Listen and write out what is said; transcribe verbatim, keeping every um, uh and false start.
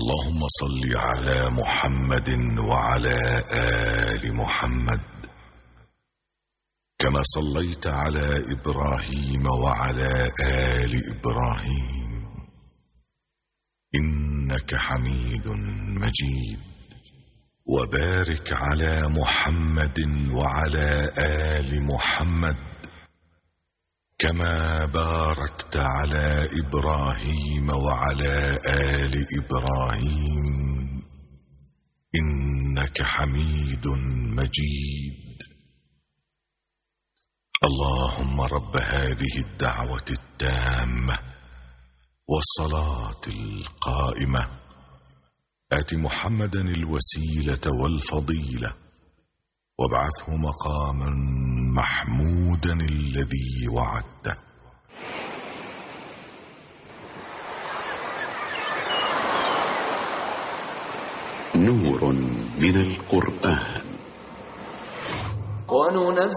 اللهم صل على محمد وعلى آل محمد كما صليت على إبراهيم وعلى آل إبراهيم إنك حميد مجيد. وبارك على محمد وعلى آل محمد كما باركت على إبراهيم وعلى آل إبراهيم إنك حميد مجيد. اللهم رب هذه الدعوة التامة والصلاة القائمة آت محمدا الوسيلة والفضيلة وابعثه مقاما محمودا الذي وعدته. نور من القرآن. وننزل